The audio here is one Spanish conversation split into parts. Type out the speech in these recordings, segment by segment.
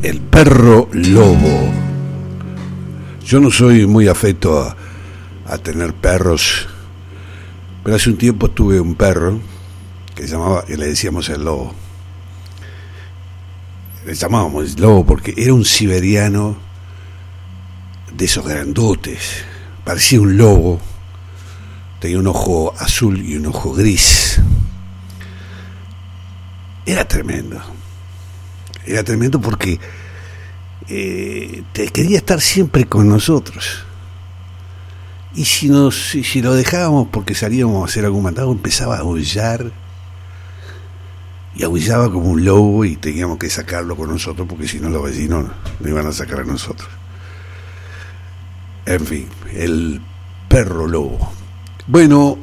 El perro lobo. Yo no soy muy afecto a tener perros, pero hace un tiempo tuve un perro que le decíamos el lobo. Le llamábamos el lobo porque era un siberiano de esos grandotes, parecía un lobo, tenía un ojo azul y un ojo gris. Era tremendo porque quería estar siempre con nosotros. Y si lo dejábamos porque salíamos a hacer algún mandado, empezaba a aullar. Y aullaba como un lobo y teníamos que sacarlo con nosotros porque si no los vecinos lo iban a sacar a nosotros. En fin, el perro lobo. Bueno,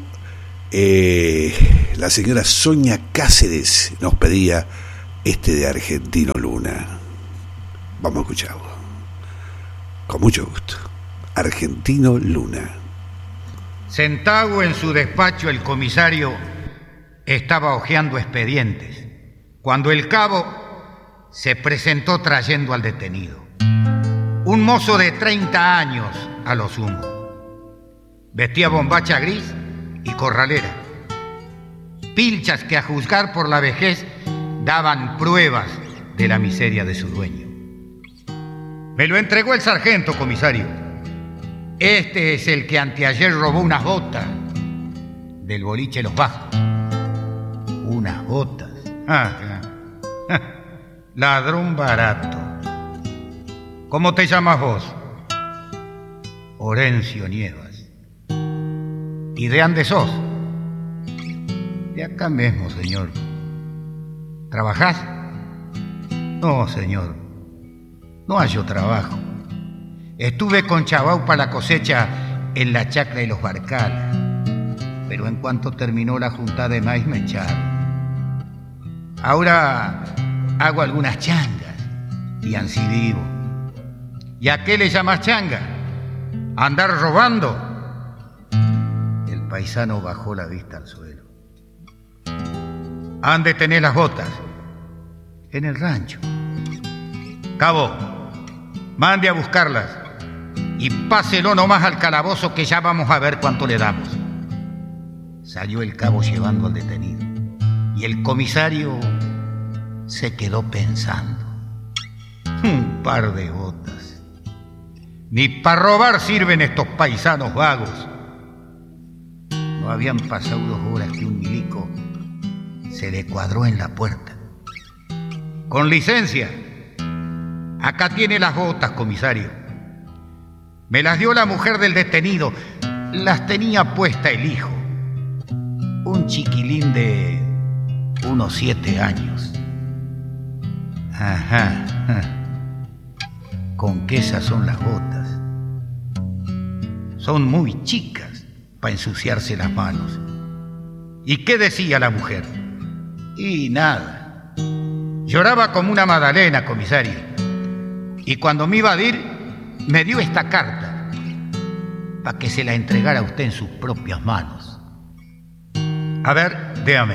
la señora Sonia Cáceres nos pedía de Argentino Luna. Vamos a escucharlo. Con mucho gusto. Argentino Luna. Sentado en su despacho, el comisario estaba hojeando expedientes cuando el cabo se presentó trayendo al detenido. Un mozo de 30 años a lo sumo. Vestía bombacha gris y corralera. Pilchas que a juzgar por la vejez daban pruebas de la miseria de su dueño. Me lo entregó el sargento, comisario. Este es el que anteayer robó unas botas del boliche Los Bajos. Unas botas. Ladrón barato. ¿Cómo te llamas vos? Orencio Nievas. ¿Y de ande sos? De acá mismo, señor. ¿Trabajás? No, señor. No hallo trabajo. Estuve con Chabau para la cosecha en la chacra de los Barcalas, pero en cuanto terminó la juntada de maíz me echaron. Ahora hago algunas changas y ansí vivo. ¿Y a qué le llamas changa? ¿Andar robando? El paisano bajó la vista al suelo. ¿Ande tenés las botas? En el rancho. Cabo, mande a buscarlas y páselo nomás al calabozo que ya vamos a ver cuánto le damos. Salió el cabo llevando al detenido y el comisario se quedó pensando. Un par de botas. Ni para robar sirven estos paisanos vagos. No habían pasado 2 horas que un milico se le cuadró en la puerta. Con licencia. Acá tiene las botas, comisario. Me las dio la mujer del detenido. Las tenía puesta el hijo. Un chiquilín de unos 7 años. Ajá. ¿Con qué esas son las botas? Son muy chicas para ensuciarse las manos. ¿Y qué decía la mujer? Y nada. Lloraba como una magdalena, comisario. Y cuando me iba a ir, me dio esta carta para que se la entregara a usted en sus propias manos. A ver, déame.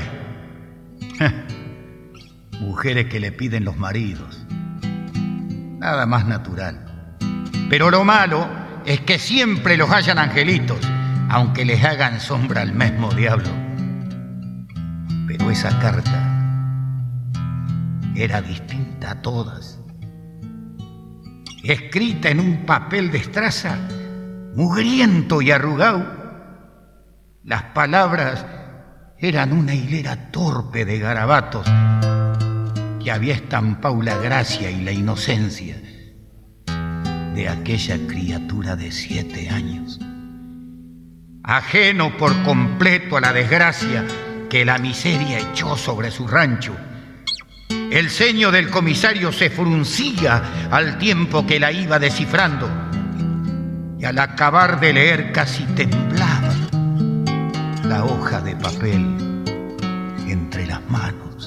Mujeres que le piden los maridos. Nada más natural. Pero lo malo es que siempre los hayan angelitos, aunque les hagan sombra al mismo diablo. Pero esa carta era distinta a todas. Escrita en un papel de estraza, mugriento y arrugado, las palabras eran una hilera torpe de garabatos que había estampado la gracia y la inocencia de aquella criatura de 7 años. Ajeno por completo a la desgracia que la miseria echó sobre su rancho, el ceño del comisario se fruncía al tiempo que la iba descifrando, y al acabar de leer casi temblaba la hoja de papel entre las manos.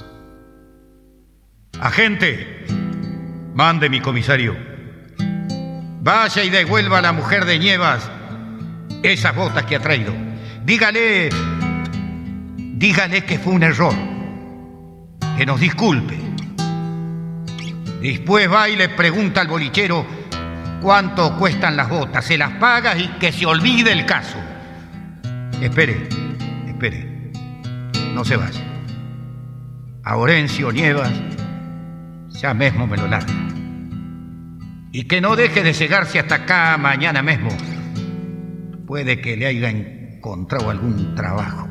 Agente, mande mi comisario. Vaya y devuelva a la mujer de Nievas esas botas que ha traído. Dígale que fue un error, que nos disculpe. Después va y le pregunta al bolichero cuánto cuestan las botas, se las paga y que se olvide el caso. Espere, no se vaya. A Orencio Nievas ya mismo me lo larga. Y que no deje de llegarse hasta acá mañana mismo. Puede que le haya encontrado algún trabajo.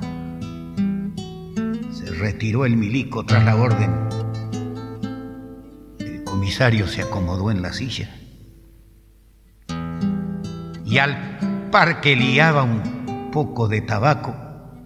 Se retiró el milico tras la orden. El comisario se acomodó en la silla. Y al par que liaba un poco de tabaco,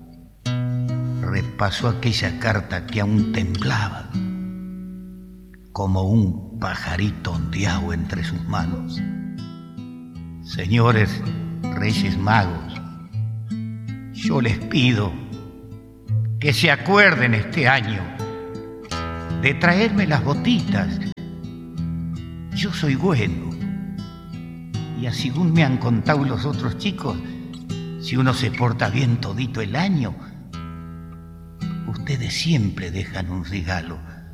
repasó aquella carta que aún temblaba, como un pajarito ondeado entre sus manos. Señores Reyes Magos, yo les pido que se acuerden este año de traerme las botitas. Yo soy bueno. Y así según me han contado los otros chicos, si uno se porta bien todito el año, ustedes siempre dejan un regalo.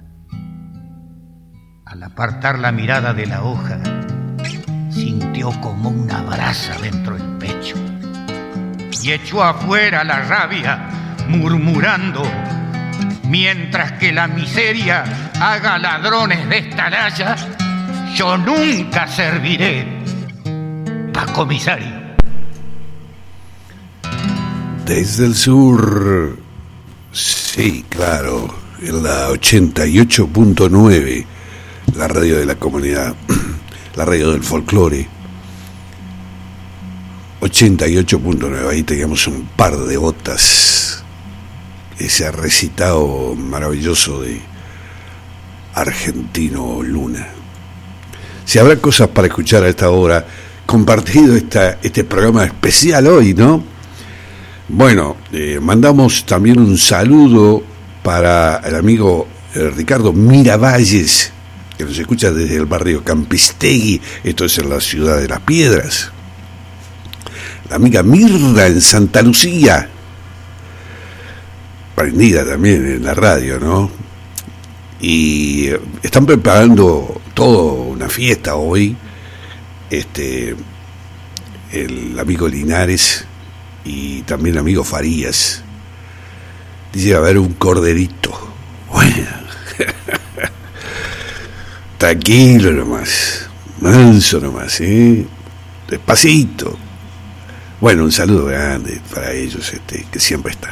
Al apartar la mirada de la hoja, sintió como una brasa dentro del pecho y echó afuera la rabia, murmurando: mientras que la miseria haga ladrones de esta laya, yo nunca serviré pa' comisario. Desde el sur, sí, claro, en la 88.9, la radio de la comunidad, la radio del folclore. 88.9, ahí teníamos un par de botas, ese recitado maravilloso de Argentino Luna. Si habrá cosas para escuchar a esta hora, compartido este programa especial hoy, ¿no? Bueno, mandamos también un saludo para el amigo Ricardo Miravalles, que nos escucha desde el barrio Campistegui, esto es en la ciudad de Las Piedras. La amiga Mirda en Santa Lucía, prendida también en la radio, ¿no? Y están preparando toda una fiesta hoy, el amigo Linares y también el amigo Farías. Dice va a haber un corderito. Bueno, tranquilo nomás, manso nomás, despacito. Bueno, un saludo grande para ellos, que siempre están.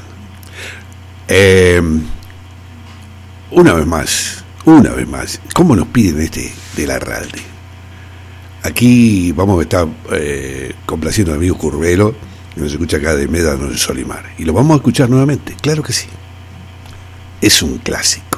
Una vez más, ¿cómo nos piden de Larralde? Aquí vamos a estar complaciendo al amigo Curvelo, que nos escucha acá de Médano de Solimar. Y lo vamos a escuchar nuevamente, claro que sí. Es un clásico.